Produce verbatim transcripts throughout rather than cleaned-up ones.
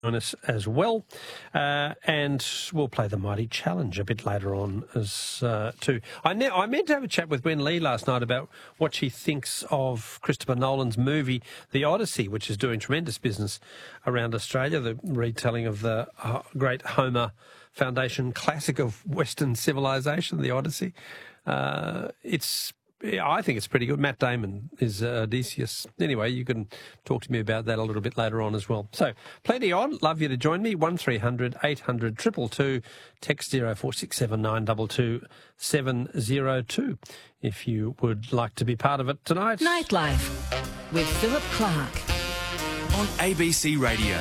on us as well, uh, and we'll play the Mighty Challenge a bit later on as uh, too. I, ne- I meant to have a chat with Wen Lee last night about what she thinks of Christopher Nolan's movie The Odyssey, which is doing tremendous business around Australia, the retelling of the uh, great Homer Foundation classic of Western civilization, The Odyssey. Uh, it's Yeah, I think it's pretty good. Matt Damon is uh, Odysseus. Anyway, you can talk to me about that a little bit later on as well. So, plenty on. Love you to join me. one three hundred eight hundred two two two. Text zero four six seven nine two two seven zero two if you would like to be part of it tonight. Nightlife with Philip Clark on A B C Radio.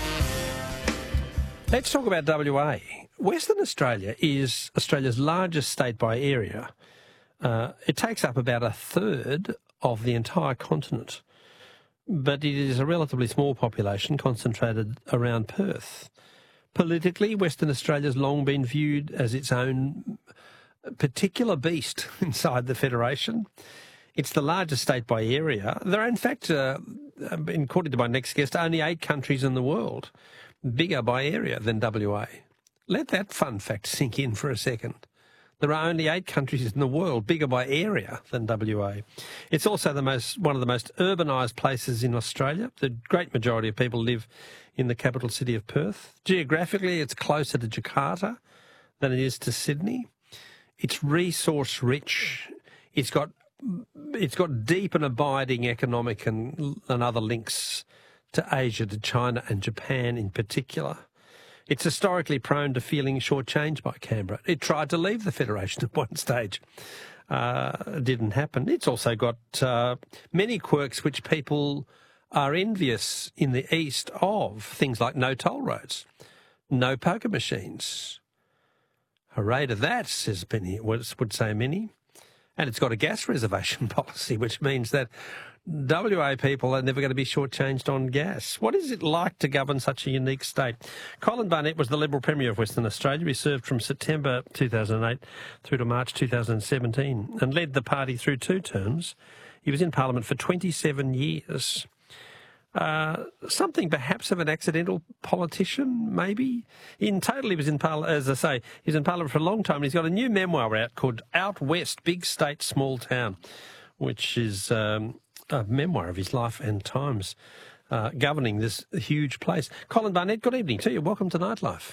Let's talk about W A. Western Australia is Australia's largest state by area. Uh, it takes up about a third of the entire continent, but it is a relatively small population concentrated around Perth. Politically, Western Australia's long been viewed as its own particular beast inside the Federation. It's the largest state by area. There are, in fact, uh, according to my next guest, only eight countries in the world bigger by area than W A. Let that fun fact sink in for a second. There are only eight countries in the world bigger by area than W A. It's also the most one of the most urbanised places in Australia. The great majority of people live in the capital city of Perth. Geographically, it's closer to Jakarta than it is to Sydney. It's resource rich. It's got it's got deep and abiding economic and, and other links to Asia, to China and Japan in particular. It's historically prone to feeling shortchanged by Canberra. It tried to leave the Federation at one stage. Uh, it didn't happen. It's also got uh, many quirks which people are envious in the east of, things like no toll roads, no poker machines. Hooray to that, says many, would say many. And it's got a gas reservation policy, which means that W A people are never going to be shortchanged on gas. What is it like to govern such a unique state? Colin Barnett was the Liberal Premier of Western Australia. He served from September two thousand eight through to March two thousand seventeen and led the party through two terms. He was in Parliament for twenty-seven years. Uh, something perhaps of an accidental politician, maybe. In total, he was in Parliament, as I say, he was in Parliament for a long time. And he's got a new memoir out called Out West, Big State, Small Town, which is Um, a memoir of his life and times uh, governing this huge place. Colin Barnett, good evening to you. Welcome to Nightlife.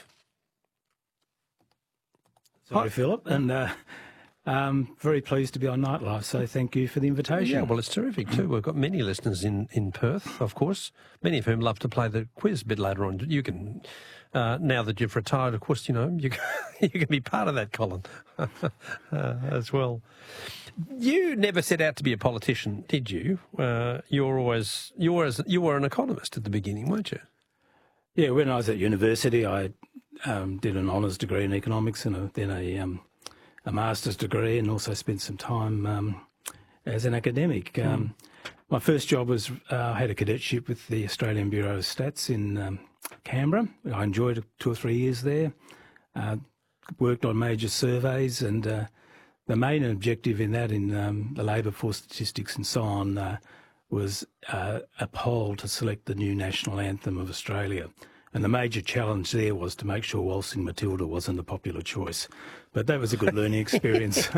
Sorry, Hi. Philip, and uh, um, very pleased to be on Nightlife, so thank you for the invitation. Yeah, well, it's terrific too. We've got many listeners in, in Perth, of course, many of whom love to play the quiz a bit later on. You can, uh, now that you've retired, of course, you know, you can, you can be part of that, Colin, uh, as well. You never set out to be a politician, did you? Uh, you were always you were as, you were an economist at the beginning, weren't you? Yeah, when I was at university, I um, did an honours degree in economics and a, then a, um, a master's degree, and also spent some time um, as an academic. Mm. Um, my first job was uh, I had a cadetship with the Australian Bureau of Stats in um, Canberra. I enjoyed two or three years there. Uh, worked on major surveys, and Uh, the main objective in that, in um, the labour force statistics and so on, uh, was uh, a poll to select the new national anthem of Australia. And the major challenge there was to make sure Waltzing Matilda wasn't a popular choice. But that was a good learning experience.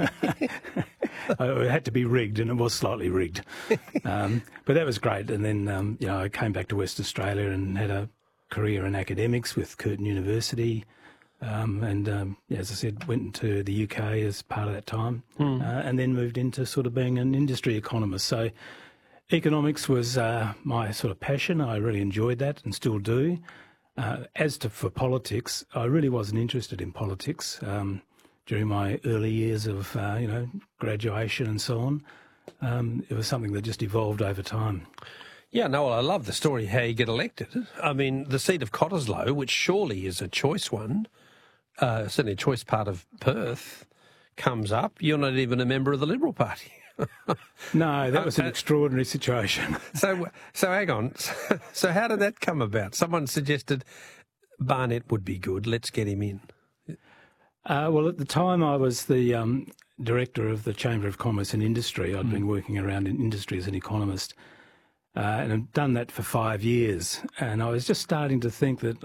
It had to be rigged, and it was slightly rigged. Um, but that was great. And then um, you know, I came back to West Australia and had a career in academics with Curtin University. Um, and, um, yeah, as I said, went into the U K as part of that time, mm. uh, and then moved into sort of being an industry economist. So economics was uh, my sort of passion. I really enjoyed that and still do. Uh, as to for politics, I really wasn't interested in politics um, during my early years of, uh, you know, graduation and so on. Um, it was something that just evolved over time. Yeah, no, well, I love the story how you get elected. I mean, the seat of Cottesloe, which surely is a choice one, uh, certainly a choice part of Perth, comes up. You're not even a member of the Liberal Party. No, that was an extraordinary situation. So, so hang on. So how did that come about? Someone suggested Barnett would be good. Let's get him in. Uh, well, at the time I was the um, director of the Chamber of Commerce and Industry. I'd mm. been working around in industry as an economist. Uh, and I've done that for five years. And I was just starting to think that